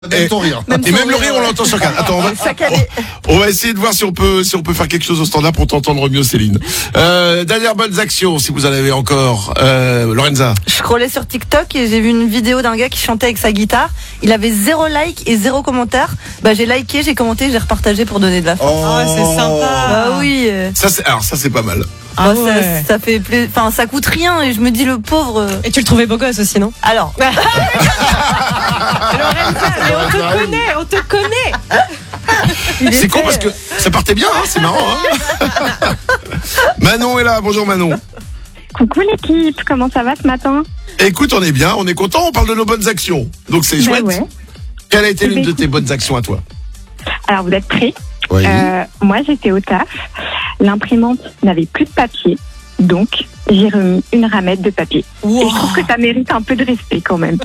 Même ton rire. Et même le rire, on l'entend sur quatre. Attends, on va essayer de voir si on peut faire quelque chose au standard pour t'entendre mieux, Céline. Dernière bonnes actions, si vous en avez encore. Lorenza. Je scrollais sur TikTok et j'ai vu une vidéo d'un gars qui chantait avec sa guitare. Il avait 0 like et 0 commentaire. Bah, j'ai liké, j'ai commenté, j'ai repartagé pour donner de la force. Oh, c'est sympa. Bah oui. Ça c'est pas mal. Ah, ça fait plaisir. Enfin, ça coûte rien et je me dis le pauvre. Et tu le trouvais beau gosse aussi, non? Alors. Lorenza, mais on te connaît. C'est con parce que ça partait bien, hein, c'est marrant. Hein. Manon est là, bonjour Manon. Coucou l'équipe, comment ça va ce matin? Écoute, on est bien, on est content, on parle de nos bonnes actions. Donc c'est chouette. Ouais. Quelle a été l'une de tes bonnes actions à toi? Alors vous êtes prêts? Oui. Moi j'étais au taf, l'imprimante n'avait plus de papier, donc j'ai remis une ramette de papier. Wow. Et je trouve que ça mérite un peu de respect quand même.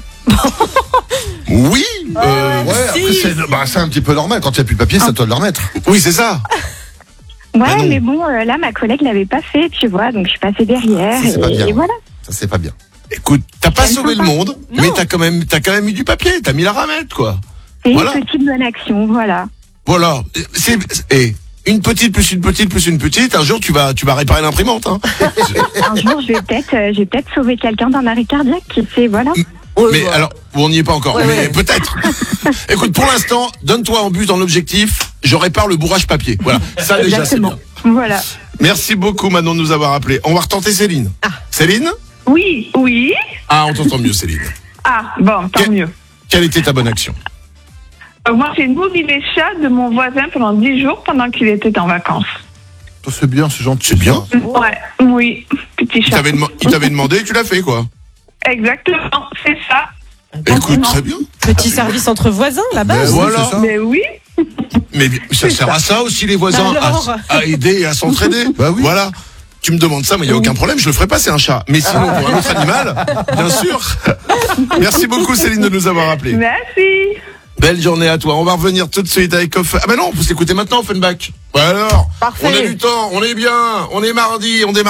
Oui. après c'est un petit peu normal. Quand il n'y a plus de papier, c'est à toi de le remettre. Oui, c'est ça. Ouais, non. mais bon, là ma collègue l'avait pas fait, tu vois, donc je suis passée derrière Ça, c'est pas bien. et voilà. Ça, c'est pas bien. Écoute, t'as pas C'est sauvé le sympa. monde, mais t'as quand même mis du papier, t'as mis la ramette, quoi. C'est Voilà. une petite bonne action, voilà. Voilà. Une petite plus une petite plus une petite. Un jour, tu vas réparer l'imprimante. Hein. Un jour je vais peut-être sauver quelqu'un d'un arrêt cardiaque, qui sait, voilà. Mais alors, on n'y est pas encore. Mais peut-être. Écoute, pour l'instant, donne-toi en but dans l'objectif. Je répare le bourrage papier. Voilà. Ça déjà, c'est Exactement. bien. Voilà. Merci beaucoup, Manon, de nous avoir appelés. On va retenter Céline. Céline? Oui. Ah, on t'entend mieux, Céline. Ah, bon, tant mieux. Quelle était ta bonne action? Moi, j'ai nourri les chats de mon voisin pendant 10 jours pendant qu'il était en vacances. Toi, c'est bien, c'est gentil. C'est bien. Ouais, oui, petit Il chat. t'avait demandé et tu l'as fait, quoi. Exactement, c'est ça. Écoute, très bien. Petit service entre voisins, la base. Oui, Voilà. c'est ça. Mais oui, Mais ça sert à ça aussi, les voisins, Alors à aider et à s'entraider. Bah oui. Voilà. Tu me demandes ça, mais il n'y a aucun problème, je le ferai pas, c'est un chat. Mais sinon, pour un autre animal, bien sûr. Merci beaucoup, Céline, de nous avoir appelés. merci. Belle journée à toi. On va revenir tout de suite avec Off. Ah ben non, vous écoutez maintenant, Offenbach. Ouais alors, Parfait. on a du temps, on est bien, on est mardi, on démarre.